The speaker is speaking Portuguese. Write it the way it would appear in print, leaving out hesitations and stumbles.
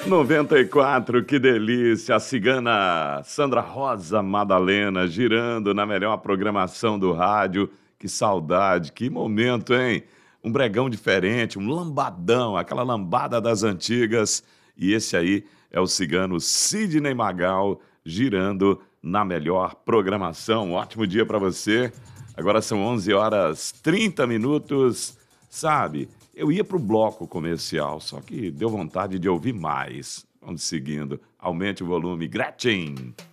94, que delícia! A cigana Sandra Rosa Madalena girando na melhor programação do rádio. Que saudade, que momento, hein? Um bregão diferente, um lambadão, aquela lambada das antigas. E esse aí é o cigano Sidney Magal girando na melhor programação. Um ótimo dia para você. Agora são 11 horas 30 minutos. Sabe, eu ia para o bloco comercial, só que deu vontade de ouvir mais. Vamos seguindo. Aumente o volume. Gretchen.